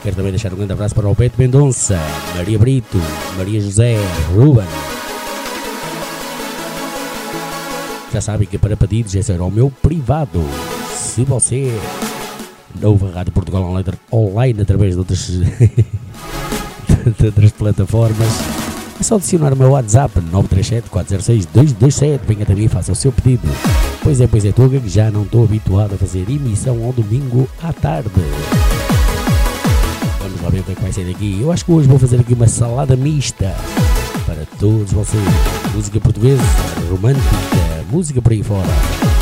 Quero também deixar um grande abraço para o Beto Mendonça, Maria Brito, Maria José, Ruben. Já sabem que para pedidos esse era o meu privado. Se você não ouve a Rádio Portugal online através de outras, de outras plataformas, é só adicionar o meu WhatsApp 937-406-227. Venha também e faça o seu pedido. Pois é, Tuga, que já não estou habituado a fazer emissão ao domingo à tarde. Vamos lá ver o que é que vai sair daqui. Eu acho que hoje vou fazer aqui uma salada mista para todos vocês. Música portuguesa, romântica, música por aí fora.